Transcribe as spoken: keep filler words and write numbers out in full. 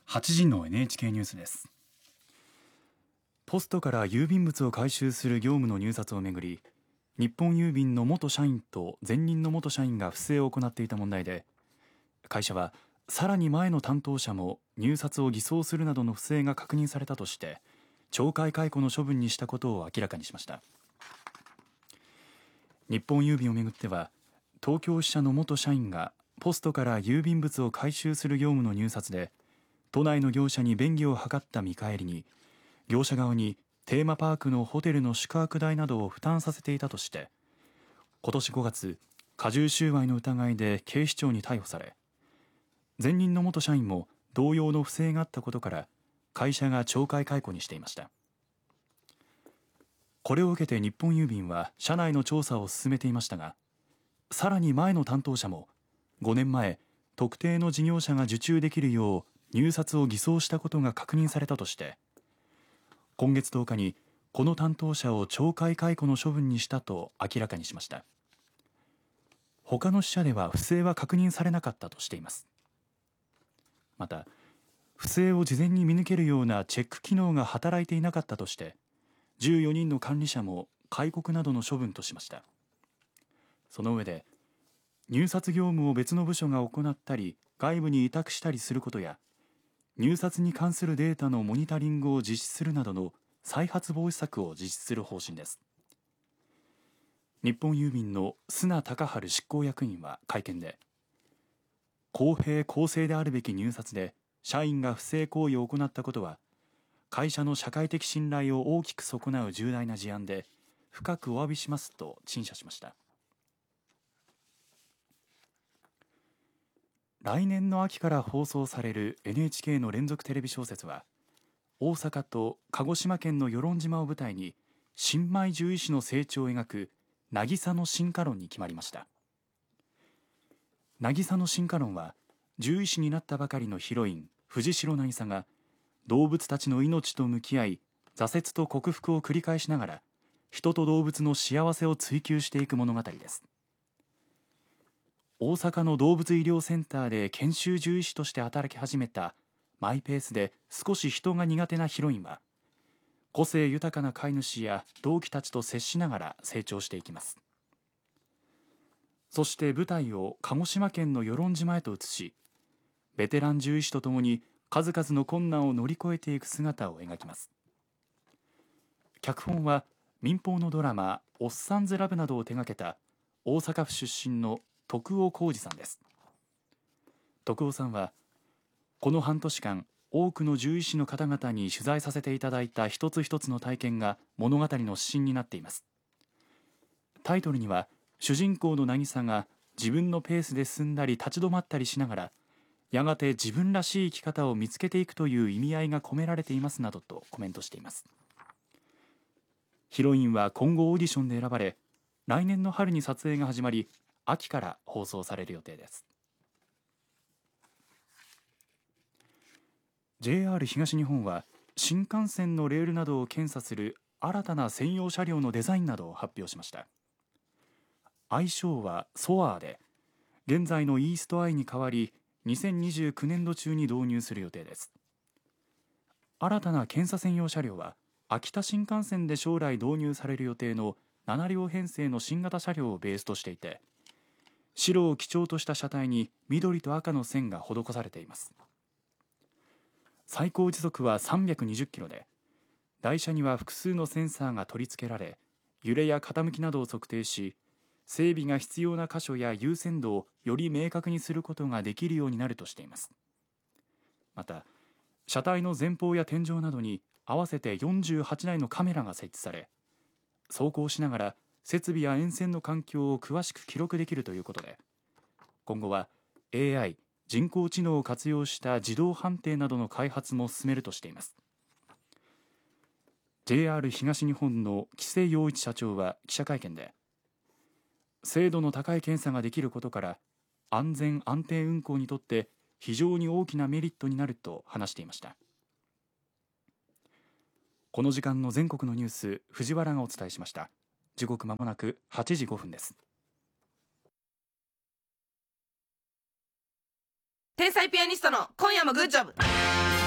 はちじの エヌエイチケー ニュースです。ポストから郵便物を回収する業務の入札をめぐり、日本郵便の元社員と前任の元社員が不正を行っていた問題で、会社はさらに前の担当者も入札を偽装するなどの不正が確認されたとして懲戒解雇の処分にしたことを明らかにしました。日本郵便をめぐっては、東京支社の元社員がポストから郵便物を回収する業務の入札で都内の業者に便宜を図った見返りに、業者側にテーマパークのホテルの宿泊代などを負担させていたとして、今年ごがつ加重収賄の疑いで警視庁に逮捕され、前任の元社員も同様の不正があったことから会社が懲戒解雇にしていました。これを受けて日本郵便は社内の調査を進めていましたが、さらに前の担当者もごねんまえ特定の事業者が受注できるよう入札を偽装したことが確認されたとして、今月とおかにこの担当者を懲戒解雇の処分にしたと明らかにしました。他の支社では不正は確認されなかったとしています。また、不正を事前に見抜けるようなチェック機能が働いていなかったとしてじゅうよにんの管理者も戒告などの処分としました。その上で、入札業務を別の部署が行ったり外部に委託したりすることや、入札に関するデータのモニタリングを実施するなどの再発防止策を実施する方針です。日本郵便の須名貴治執行役員は会見で、公平公正であるべき入札で社員が不正行為を行ったことは会社の社会的信頼を大きく損なう重大な事案で深くお詫びしますと陳謝しました。来年の秋から放送される エヌエイチケー の連続テレビ小説は、大阪と鹿児島県の与論島を舞台に新米獣医師の成長を描く渚の進化論に決まりました。渚の進化論は、獣医師になったばかりのヒロイン藤代渚が動物たちの命と向き合い、挫折と克服を繰り返しながら人と動物の幸せを追求していく物語です。大阪の動物医療センターで研修獣医師として働き始めたマイペースで少し人が苦手なヒロインは、個性豊かな飼い主や同期たちと接しながら成長していきます。そして舞台を鹿児島県の与論島へと移し、ベテラン獣医師とともに数々の困難を乗り越えていく姿を描きます。脚本は民放のドラマ「おっさんずラブ」などを手掛けた大阪府出身の徳尾浩二さんです。徳尾さんは、この半年間多くの獣医師の方々に取材させていただいた一つ一つの体験が物語の指針になっています。タイトルには、主人公の渚が自分のペースで進んだり立ち止まったりしながら、やがて自分らしい生き方を見つけていくという意味合いが込められていますなどとコメントしています。ヒロインは今後オーディションで選ばれ、来年の春に撮影が始まり、秋から放送される予定です。 ジェイアール 東日本は、新幹線のレールなどを検査する新たな専用車両のデザインなどを発表しました。愛称はソアーで、現在のイーストアイに代わりにせんにじゅうきゅうねんど中に導入する予定です。新たな検査専用車両は、秋田新幹線で将来導入される予定のななりょう編成の新型車両をベースとしていて、白を基調とした車体に緑と赤の線が施されています。最高時速はさんびゃくにじゅっキロで、台車には複数のセンサーが取り付けられ、揺れや傾きなどを測定し、整備が必要な箇所や優先度をより明確にすることができるようになるとしています。また、車体の前方や天井などに合わせてよんじゅうはちだいのカメラが設置され、走行しながら設備や沿線の環境を詳しく記録できるということで、今後は エーアイ 人工知能を活用した自動判定などの開発も進めるとしています。 ジェイアール 東日本の木瀬洋一社長は記者会見で、精度の高い検査ができることから安全安定運行にとって非常に大きなメリットになると話していました。この時間の全国のニュース、藤原がお伝えしました。時刻まもなくはちじごふんです。 天才ピアニストの今夜もグッジョブ。